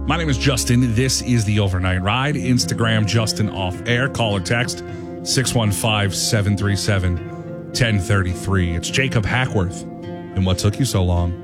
My name is Justin. This is the Overnight Ride. Instagram, Justin Off Air. Call or text 615-737-1033. It's Jacob Hackworth. And what took you so long?